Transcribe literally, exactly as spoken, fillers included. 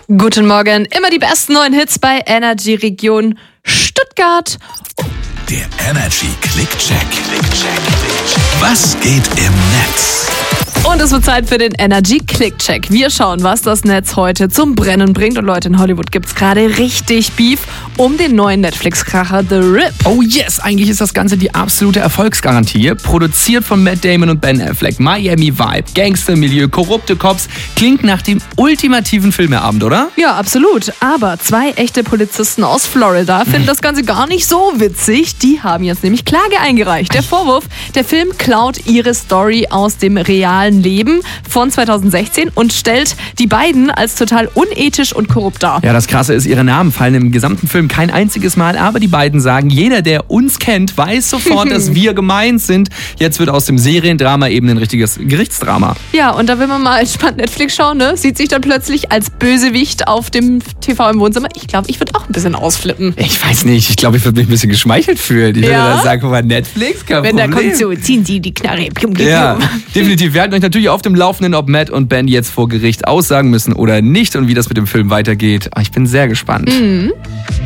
Guten Morgen, immer die besten neuen Hits bei Energy Region Stuttgart. Der Energy Click-Check. Was geht im Netz? Und es wird Zeit für den Energy Click-Check. Wir schauen, was das Netz heute zum Brennen bringt. Und Leute, in Hollywood gibt's gerade richtig Beef um den neuen Netflix-Kracher The Rip. Oh yes, eigentlich ist das Ganze die absolute Erfolgsgarantie. Produziert von Matt Damon und Ben Affleck. Miami Vibe, Gangstermilieu, korrupte Cops. Klingt nach dem ultimativen Filmeabend, oder? Ja, absolut. Aber zwei echte Polizisten aus Florida finden das Ganze gar nicht so witzig. Die haben jetzt nämlich Klage eingereicht. Der Vorwurf, der Film klaut ihre Story aus dem realen Leben von zweitausendsechzehn und stellt die beiden als total unethisch und korrupt dar. Ja, das Krasse ist, ihre Namen fallen im gesamten Film kein einziges Mal, aber die beiden sagen, jeder, der uns kennt, weiß sofort, dass wir gemeint sind. Jetzt wird aus dem Seriendrama eben ein richtiges Gerichtsdrama. Ja, und da will man mal entspannt Netflix schauen, ne? Sieht sich dann plötzlich als Bösewicht auf dem T V im Wohnzimmer. Ich glaube, ich würde auch ein bisschen ausflippen. Ich weiß nicht, ich glaube, ich würde mich ein bisschen geschmeichelt fühlen. Ich würde Ja? dann sagen, guck mal, Netflix, kein Wenn Problem. da kommt so, ziehen Sie die Knarre. Pium, pium, Ja, pium. definitiv. Wir halten euch natürlich auf dem Laufenden, ob Matt und Ben jetzt vor Gericht aussagen müssen oder nicht und wie das mit dem Film weitergeht. Ich bin sehr gespannt. Mhm.